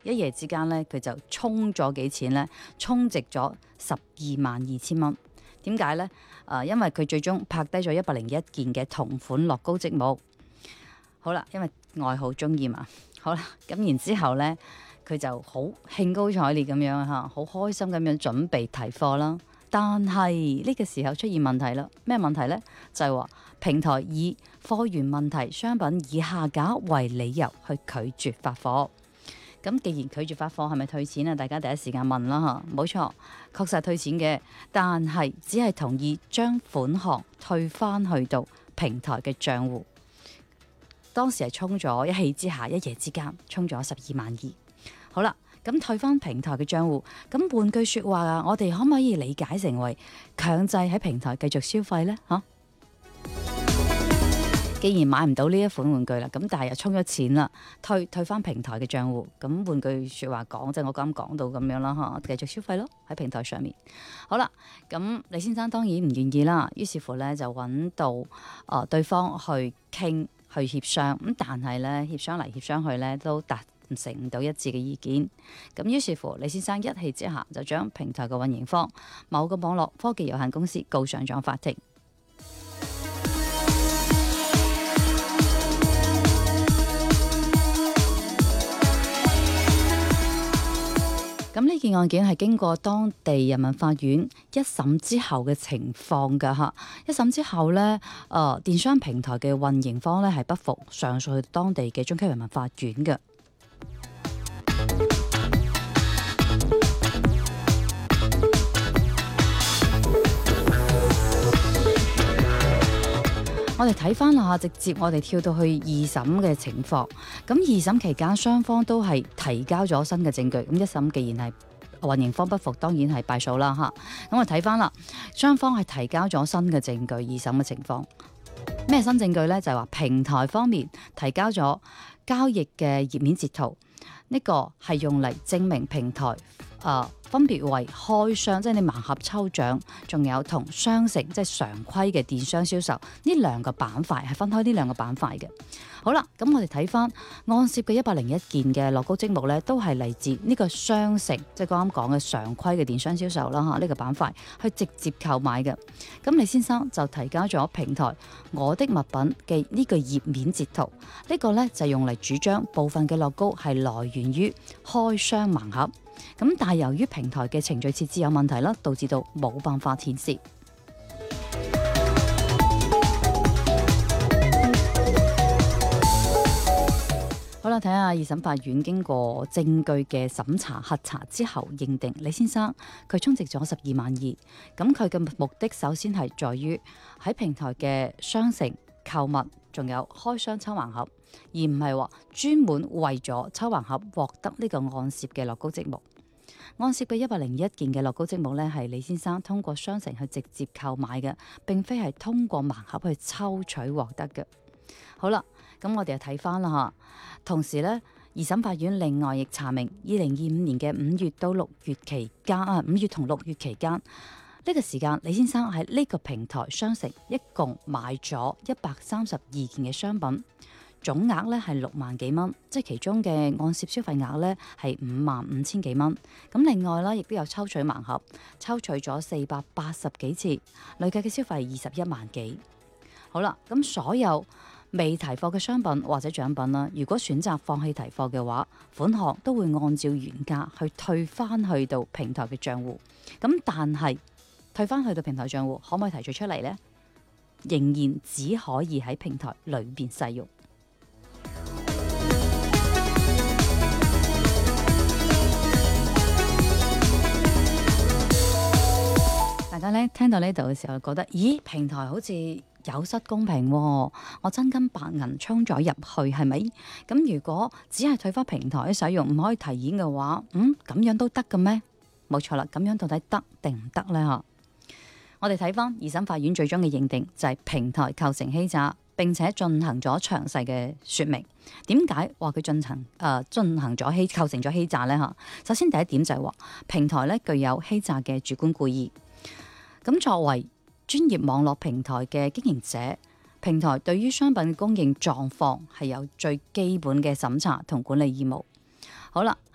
一夜之間咧佢就衝咗幾錢咧？衝值咗122000蚊。點解咧？因為佢最終拍低咗101件嘅同款樂高積木。好啦，因為愛好中意嘛。好啦，咁然之後咧，佢就好興高采烈咁樣嚇，好開心咁樣準備提貨啦。但係呢個時候出現問題啦。咩問題呢？就係話平台以貨源問題、商品以下架為理由去拒絕發貨。咁既然拒絕發貨，係咪退錢啊？大家第一時間問啦嚇。冇錯，確實係退錢嘅，但係只係同意將款項退翻去到平台嘅賬戶。當時係衝咗一氣之下，一夜之間衝咗122000。好啦，咁退翻平台嘅賬戶，咁換句説話啊，我哋可唔可以理解成為強制喺平台繼續消費呢？嚇，既然買唔到呢一款玩具啦，咁但係又充咗錢啦，退翻平台嘅賬戶，咁換句説話講，即係我啱講到咁樣啦嚇，繼續消費咯喺平台上面。好啦，咁李先生當然唔願意啦，於是乎咧就揾到對方去傾去協商，咁但係咧協商嚟協商去咧都達成唔到一致嘅意見，咁於是乎李先生一氣之下就將平台嘅運營方某個網絡科技有限公司告上咗法庭。咁呢件案件係經過當地人民法院一審之後嘅情況㗎嚇。一審之後呢，電商平台嘅運營方呢係不服上訴去當地嘅中級人民法院嘅。我哋睇翻啦，直接我哋跳到去二審嘅情況。咁二審期間，雙方都係提交咗新嘅證據。咁一審既然係運營方不服，當然係敗訴啦嚇。咁我睇翻啦，雙方係提交咗新嘅證據。二審嘅情況咩新證據呢？就係話平台方面提交咗交易嘅頁面截圖，呢個係用嚟證明平台分別為開箱，即係你盲盒抽獎，仲有同商城，即係常規嘅電商銷售呢兩個板塊係分開呢兩個板塊嘅。好啦，咁我哋睇翻案涉嘅101件嘅樂高積木咧，都係嚟自呢個商城，即係剛啱講嘅常規嘅電商銷售啦嚇，呢個板塊去直接購買嘅。咁李先生就提交咗平台我的物品嘅呢個頁面截圖，呢個咧就用嚟主張部分嘅樂高係來源於開箱盲盒。咁但係由於平台嘅程序設置有問題啦，導致到冇辦法顯示。好啦，睇下二審法院經過證據嘅審查核查之後，認定李先生佢充值咗122000。咁佢嘅目的首先係在於喺平台嘅商城購物，仲有開箱抽盲盒，而唔係話專門為咗抽盲盒獲得呢個案涉嘅樂高積木。案涉嘅101件嘅樂高積木呢，係李先生通過商城去直接購買嘅，並非係通過盲盒去抽取獲得嘅。好啦，咁我哋就睇翻啦嚇。同時呢，二審法院另外亦查明2025年嘅5月到6月期間5月同6月期間呢個時間，李先生喺呢個平台商城一共買咗132件嘅商品。總額咧係6萬幾蚊，即係其中嘅按涉消費額咧係55000幾蚊。咁另外啦，亦都有抽取盲盒，抽取咗480幾次，累計嘅消費21萬幾。好啦，咁所有未提貨嘅商品或者獎品啦，如果選擇放棄提貨嘅話，款項都會按照原價去退翻去到平台嘅賬戶。咁但係退翻去到平台賬戶，可唔可以提取出嚟呢？仍然只可以喺平台裏邊使用。大家咧聽到呢度嘅時候，覺得咦，平台好似有失公平喎，我真金白銀充咗入去係咪？咁如果只係退翻平台使用，唔可以提現嘅話，咁樣都得嘅咩？冇錯啦，咁樣到底得定唔得呢？我哋睇翻二審法院最終嘅認定就係平台構成欺詐，並且進行咗詳細嘅說明。點解話佢進行咗構成咗欺詐呢？首先第一點就係話平台咧具有欺詐嘅主觀故意。咁作為專業網絡平台嘅經營者，平台對於商品嘅供應狀況係有最基本嘅審查同管理義務。好啦，